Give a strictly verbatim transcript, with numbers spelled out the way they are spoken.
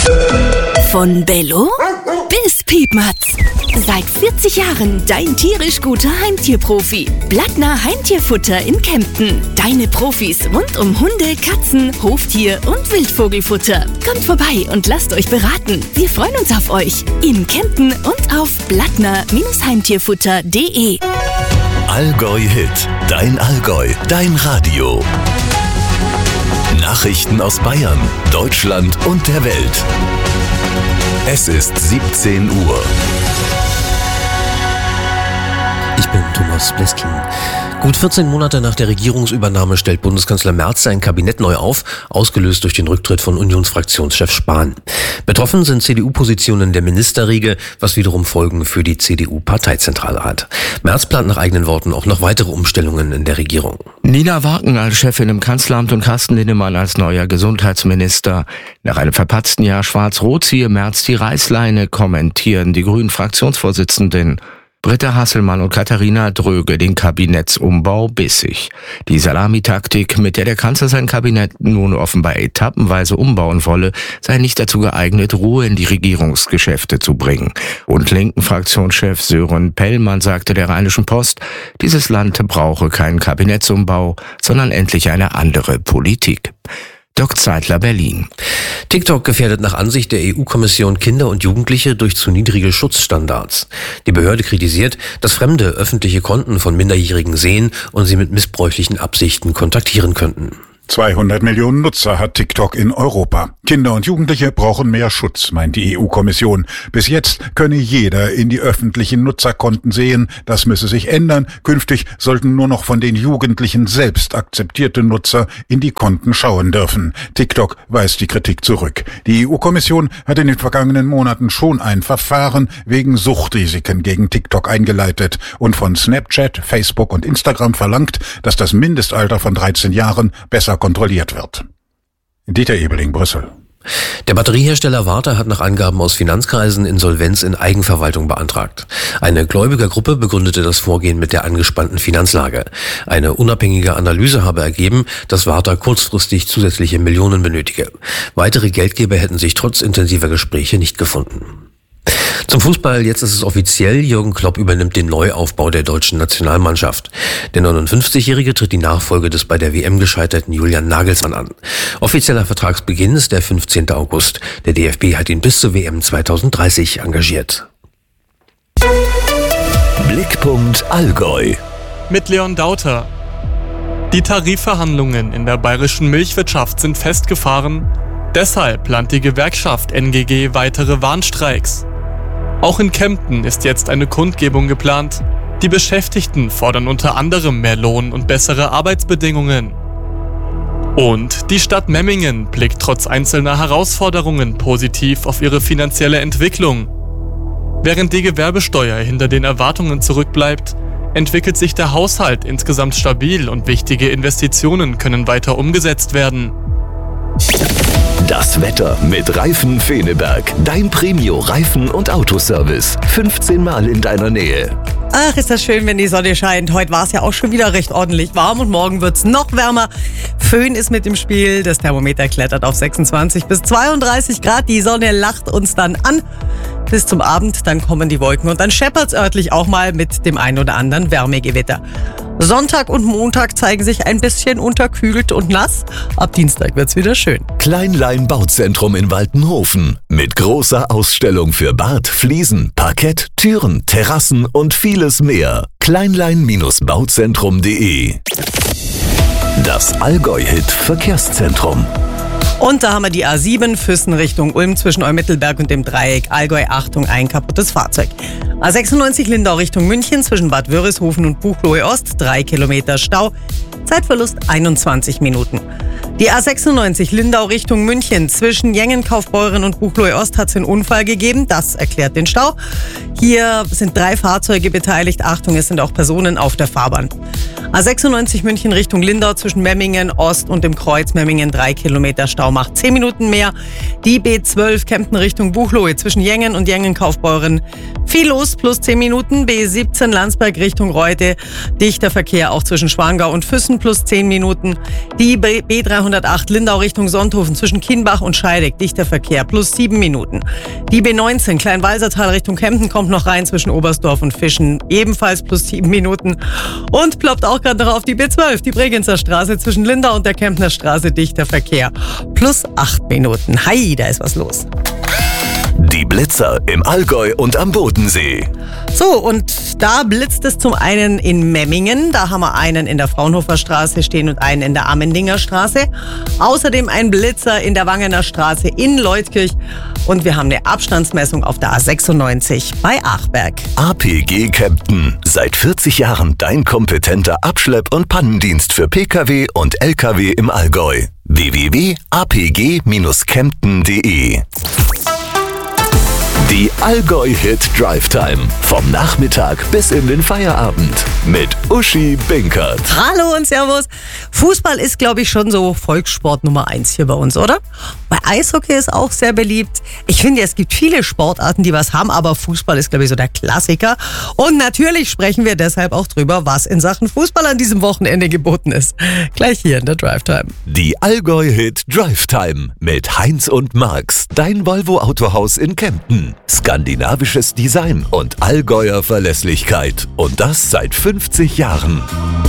Von Bello bis Piepmatz. Seit vierzig Jahren dein tierisch guter Heimtierprofi. Blattner Heimtierfutter in Kempten. Deine Profis rund um Hunde, Katzen, Hoftier und Wildvogelfutter. Kommt vorbei und lasst euch beraten. Wir freuen uns auf euch. In Kempten und auf blattner Heimtierfutter punkt de. Allgäu Hit. Dein Allgäu. Dein Radio. Nachrichten aus Bayern, Deutschland und der Welt. Es ist siebzehn Uhr. Ich bin Thomas Bleskin. Gut vierzehn Monate nach der Regierungsübernahme stellt Bundeskanzler Merz sein Kabinett neu auf, ausgelöst durch den Rücktritt von Unionsfraktionschef Spahn. Betroffen sind C D U-Positionen der Ministerriege, was wiederum Folgen für die C D U-Parteizentrale hat. Merz plant nach eigenen Worten auch noch weitere Umstellungen in der Regierung. Nina Wagen als Chefin im Kanzleramt und Carsten Linnemann als neuer Gesundheitsminister. Nach einem verpatzten Jahr Schwarz-Rot ziehe Merz die Reißleine, kommentieren die Grünen-Fraktionsvorsitzenden. Britta Hasselmann und Katharina Dröge den Kabinettsumbau bissig. Die Salamitaktik, mit der der Kanzler sein Kabinett nun offenbar etappenweise umbauen wolle, sei nicht dazu geeignet, Ruhe in die Regierungsgeschäfte zu bringen. Und linken Fraktionschef Sören Pellmann sagte der Rheinischen Post, dieses Land brauche keinen Kabinettsumbau, sondern endlich eine andere Politik. Dirk Zeitler, Berlin. TikTok gefährdet nach Ansicht der E U-Kommission Kinder und Jugendliche durch zu niedrige Schutzstandards. Die Behörde kritisiert, dass Fremde öffentliche Konten von Minderjährigen sehen und sie mit missbräuchlichen Absichten kontaktieren könnten. zweihundert Millionen Nutzer hat TikTok in Europa. Kinder und Jugendliche brauchen mehr Schutz, meint die E U-Kommission. Bis jetzt könne jeder in die öffentlichen Nutzerkonten sehen. Das müsse sich ändern. Künftig sollten nur noch von den Jugendlichen selbst akzeptierte Nutzer in die Konten schauen dürfen. TikTok weist die Kritik zurück. Die E U-Kommission hat in den vergangenen Monaten schon ein Verfahren wegen Suchtrisiken gegen TikTok eingeleitet und von Snapchat, Facebook und Instagram verlangt, dass das Mindestalter von dreizehn Jahren besser kontrolliert wird. Dieter Ebeling, Brüssel. Der Batteriehersteller Varta hat nach Angaben aus Finanzkreisen Insolvenz in Eigenverwaltung beantragt. Eine Gläubigergruppe begründete das Vorgehen mit der angespannten Finanzlage. Eine unabhängige Analyse habe ergeben, dass Varta kurzfristig zusätzliche Millionen benötige. Weitere Geldgeber hätten sich trotz intensiver Gespräche nicht gefunden. Zum Fußball, jetzt ist es offiziell, Jürgen Klopp übernimmt den Neuaufbau der deutschen Nationalmannschaft. Der neunundfünfzigjährige tritt die Nachfolge des bei der W M gescheiterten Julian Nagelsmann an. Offizieller Vertragsbeginn ist der fünfzehnten August. Der D F B hat ihn bis zur W M zweitausenddreißig engagiert. Blickpunkt Allgäu. Mit Leon Dauter. Die Tarifverhandlungen in der bayerischen Milchwirtschaft sind festgefahren. Deshalb plant die Gewerkschaft N G G weitere Warnstreiks. Auch in Kempten ist jetzt eine Kundgebung geplant. Die Beschäftigten fordern unter anderem mehr Lohn und bessere Arbeitsbedingungen. Und die Stadt Memmingen blickt trotz einzelner Herausforderungen positiv auf ihre finanzielle Entwicklung. Während die Gewerbesteuer hinter den Erwartungen zurückbleibt, entwickelt sich der Haushalt insgesamt stabil und wichtige Investitionen können weiter umgesetzt werden. Das Wetter mit Reifen Feneberg. Dein Premio Reifen- und Autoservice. fünfzehn Mal in deiner Nähe. Ach, ist das schön, wenn die Sonne scheint. Heute war es ja auch schon wieder recht ordentlich warm und morgen wird es noch wärmer. Föhn ist mit im Spiel. Das Thermometer klettert auf sechsundzwanzig bis zweiunddreißig Grad. Die Sonne lacht uns dann an. Bis zum Abend, dann kommen die Wolken und dann scheppert's örtlich auch mal mit dem ein oder anderen Wärmegewitter. Sonntag und Montag zeigen sich ein bisschen unterkühlt und nass. Ab Dienstag wird's wieder schön. Kleinlein Bauzentrum in Waltenhofen. Mit großer Ausstellung für Bad, Fliesen, Parkett, Türen, Terrassen und vieles mehr. kleinlein Bauzentrum punkt de. Das Allgäu-Hit Verkehrszentrum. Und da haben wir die A sieben, Füssen Richtung Ulm zwischen Eumittelberg und dem Dreieck. Allgäu, Achtung, ein kaputtes Fahrzeug. A sechsundneunzig Lindau Richtung München zwischen Bad Wörishofen und Buchloe Ost, drei Kilometer Stau. Zeitverlust einundzwanzig Minuten. Die A sechsundneunzig Lindau Richtung München zwischen Jengen, Kaufbeuren und Buchloe Ost hat es einen Unfall gegeben. Das erklärt den Stau. Hier sind drei Fahrzeuge beteiligt. Achtung, es sind auch Personen auf der Fahrbahn. A sechsundneunzig München Richtung Lindau zwischen Memmingen Ost und dem Kreuz Memmingen, drei Kilometer Stau macht zehn Minuten mehr. Die B zwölf Kempten Richtung Buchloe zwischen Jengen und Jengen Kaufbeuren Viel los, plus zehn Minuten. B siebzehn Landsberg Richtung Reute. Dichter Verkehr auch zwischen Schwangau und Füssen, plus zehn Minuten. Die B dreihundertacht Lindau Richtung Sonthofen zwischen Kienbach und Scheideck. Dichter Verkehr, plus sieben Minuten. Die B neunzehn Kleinwalsertal Richtung Kempten kommt noch rein zwischen Oberstdorf und Fischen. Ebenfalls plus sieben Minuten. Und ploppt auch gerade noch auf die B zwölf. Die Bregenzer Straße zwischen Lindau und der Kemptner Straße. Dichter Verkehr, plus acht Minuten. Hi, da ist was los. Die Blitzer im Allgäu und am Bodensee. So, und da blitzt es zum einen in Memmingen. Da haben wir einen in der Fraunhofer Straße stehen und einen in der Ammendinger Straße. Außerdem ein Blitzer in der Wangener Straße in Leutkirch. Und wir haben eine Abstandsmessung auf der A sechsundneunzig bei Achberg. A P G Kempten. Seit vierzig Jahren dein kompetenter Abschlepp- und Pannendienst für Pkw und Lkw im Allgäu. w w w punkt a p g dash kempten punkt d e Die Allgäu-Hit Drive Time. Vom Nachmittag bis in den Feierabend. Mit Uschi Binkert. Hallo und Servus. Fußball ist, glaube ich, schon so Volkssport Nummer eins hier bei uns, oder? Bei Eishockey ist auch sehr beliebt. Ich finde, es gibt viele Sportarten, die was haben, aber Fußball ist, glaube ich, so der Klassiker. Und natürlich sprechen wir deshalb auch drüber, was in Sachen Fußball an diesem Wochenende geboten ist. Gleich hier in der Drive Time. Die Allgäu-Hit Drive Time mit Heinz und Marx. Dein Volvo Autohaus in Kempten. Skandinavisches Design und Allgäuer Verlässlichkeit. Und das seit fünfzig Jahren.